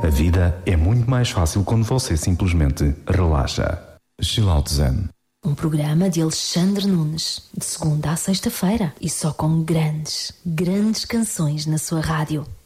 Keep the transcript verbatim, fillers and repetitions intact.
A vida é muito mais fácil quando você simplesmente relaxa. Chill Out Zen. Um programa de Alexandre Nunes, de segunda à sexta-feira, e só com grandes, grandes canções na sua rádio.